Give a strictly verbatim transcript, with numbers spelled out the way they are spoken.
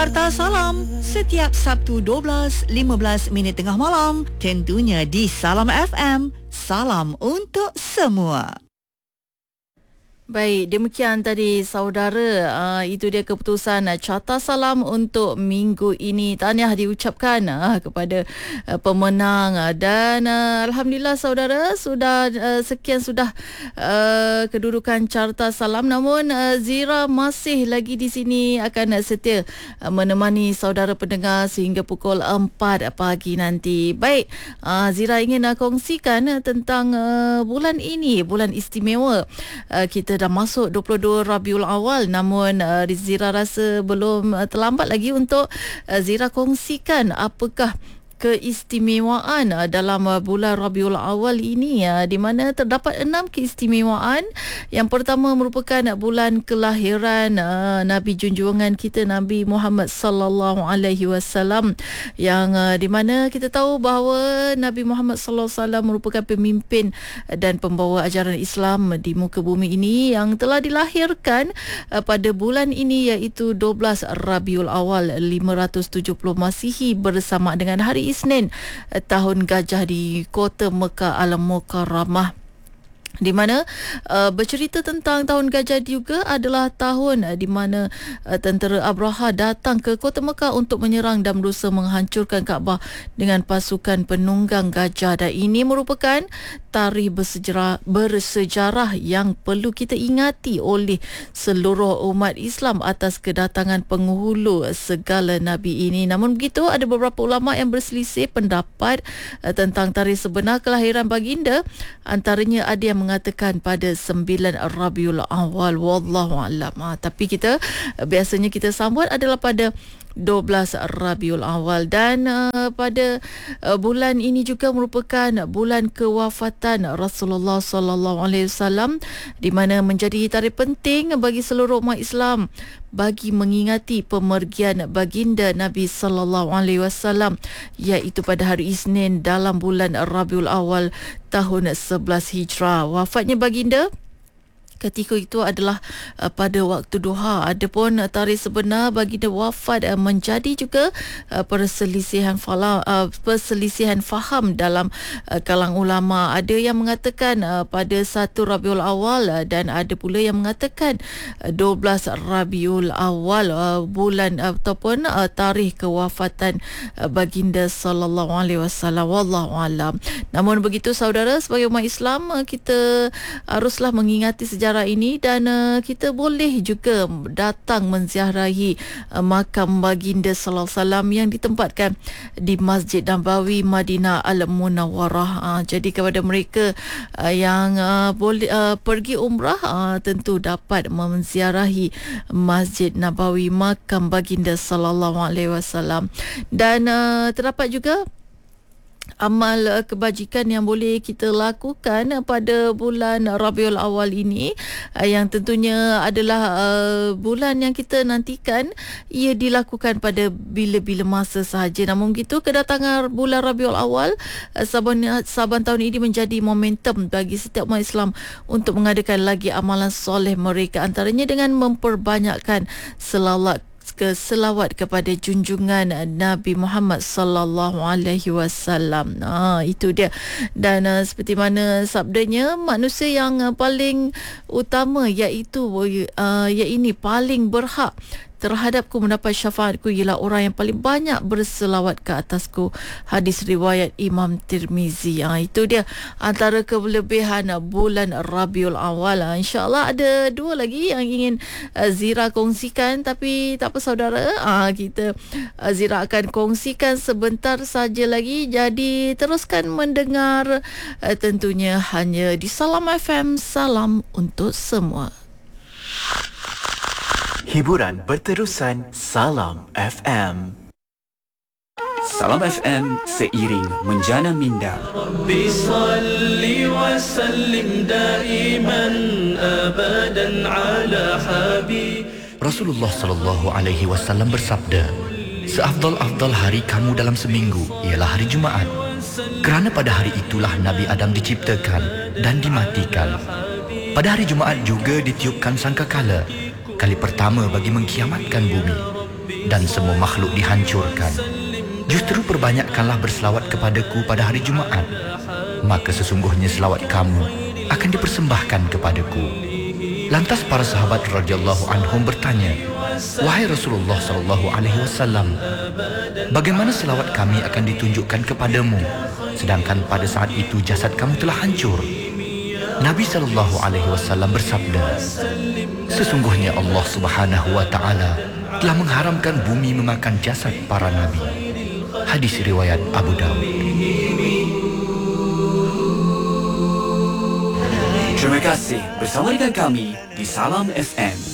Carta Salam setiap Sabtu dua belas lima belas minit tengah malam, tentunya di Salam F M. Salam untuk semua. Baik, demikian tadi saudara, uh, itu dia keputusan uh, Carta Salam untuk minggu ini. Tahniah diucapkan uh, kepada uh, pemenang uh, dan uh, Alhamdulillah saudara, sudah uh, sekian sudah uh, kedudukan Carta Salam. Namun uh, Zira masih lagi di sini akan uh, setia uh, menemani saudara pendengar sehingga pukul empat pagi nanti. Baik, uh, Zira ingin uh, kongsikan uh, tentang uh, bulan ini, bulan istimewa. Uh, kita dah masuk dua puluh dua Rabiul Awal, namun uh, Zira rasa belum uh, terlambat lagi untuk uh, Zira kongsikan apakah keistimewaan uh, dalam uh, bulan Rabiul Awal ini, uh, di mana terdapat enam keistimewaan. Yang pertama merupakan uh, bulan kelahiran uh, Nabi junjungan kita Nabi Muhammad sallallahu alaihi wasallam, yang uh, di mana kita tahu bahawa Nabi Muhammad sallallahu alaihi wasallam merupakan pemimpin dan pembawa ajaran Islam di muka bumi ini yang telah dilahirkan uh, pada bulan ini, iaitu dua belas Rabiul Awal lima ratus tujuh puluh Masihi, bersama dengan hari Isnin tahun gajah di kota Mekah Al-Mukarramah, di mana uh, bercerita tentang tahun gajah juga adalah tahun uh, di mana uh, tentera Abraha datang ke kota Mekah untuk menyerang dan berusaha menghancurkan Kaabah dengan pasukan penunggang gajah, dan ini merupakan tarikh bersejarah, bersejarah yang perlu kita ingati oleh seluruh umat Islam atas kedatangan penghulu segala Nabi ini. Namun begitu, ada beberapa ulama yang berselisih pendapat uh, tentang tarikh sebenar kelahiran baginda. Antaranya ada yang mengatakan pada sembilan Rabiul Awal, wallahu a'lam. Ha, tapi kita biasanya kita sambut adalah pada dua belas Rabiul Awal, dan uh, pada uh, bulan ini juga merupakan bulan kewafatan Rasulullah sallallahu alaihi wasallam, di mana menjadi tarikh penting bagi seluruh umat Islam bagi mengingati pemergian baginda Nabi sallallahu alaihi wasallam, iaitu pada hari Isnin dalam bulan Rabiul Awal tahun sebelas Hijrah. Wafatnya baginda ketika itu adalah uh, pada waktu duha. Adapun uh, tarikh sebenar baginda wafat uh, menjadi juga uh, perselisihan fala, uh, perselisihan faham dalam uh, kalangan ulama. Ada yang mengatakan uh, pada satu Rabiul Awal, uh, dan ada pula yang mengatakan uh, dua belas Rabiul Awal, uh, bulan uh, ataupun uh, tarikh kewafatan uh, baginda sallallahu alaihi wasallam, wallahu alam. Namun begitu saudara, sebagai umat Islam uh, kita haruslah mengingati sejarah ini, dan uh, kita boleh juga datang menziarahi uh, makam baginda sallallahu alaihi wasallam yang ditempatkan di Masjid Nabawi Madinah Al-Munawwarah. Uh, jadi kepada mereka uh, yang uh, boleh uh, pergi umrah, uh, tentu dapat menziarahi Masjid Nabawi, makam baginda sallallahu alaihi wasallam. Dan uh, terdapat juga amal uh, kebajikan yang boleh kita lakukan uh, pada bulan Rabiul Awal ini, uh, yang tentunya adalah uh, bulan yang kita nantikan. Ia dilakukan pada bila-bila masa sahaja. Namun begitu, kedatangan bulan Rabiul Awal uh, saban, saban tahun ini menjadi momentum bagi setiap umat Islam untuk mengadakan lagi amalan soleh mereka, antaranya dengan memperbanyakkan selawat ke selawat kepada junjungan Nabi Muhammad sallallahu alaihi wasallam. Ah, itu dia. Dan uh, seperti mana sabdanya, manusia yang uh, paling utama iaitu uh, ya ini paling berhak terhadapku mendapat syafaatku ialah orang yang paling banyak berselawat ke atasku. Hadis riwayat Imam Tirmizi. Ha, itu dia antara kelebihan bulan Rabiul Awal. Ha, InsyaAllah ada dua lagi yang ingin uh, Zira kongsikan, tapi tak apa saudara, ha, kita uh, Zira akan kongsikan sebentar saja lagi. Jadi teruskan mendengar, uh, tentunya hanya di Salam F M. Salam untuk semua. Hiburan berterusan. Salam F M. Salam F M seiring menjana minda. Rabbi salli wa sallim daiman abadan ala habib. Rasulullah sallallahu alaihi wasallam bersabda, seafdal-afdal hari kamu dalam seminggu ialah hari Jumaat, kerana pada hari itulah Nabi Adam diciptakan dan dimatikan. Pada hari Jumaat juga ditiupkan sangkakala, kali pertama bagi mengkiamatkan bumi. dan semua makhluk dihancurkan. Justru perbanyakkanlah berselawat kepadaku pada hari Jumaat, maka sesungguhnya selawat kamu akan dipersembahkan kepadaku. Lantas para sahabat radhiyallahu anhum bertanya, wahai Rasulullah sallallahu alaihi wasallam, bagaimana selawat kami akan ditunjukkan kepadamu sedangkan pada saat itu jasad kamu telah hancur? Nabi sallallahu alaihi wasallam bersabda, sesungguhnya Allah Subhanahu wa taala telah mengharamkan bumi memakan jasad para nabi. Hadis riwayat Abu Dawud. Terima kasih bersama dengan kami di Salam F M.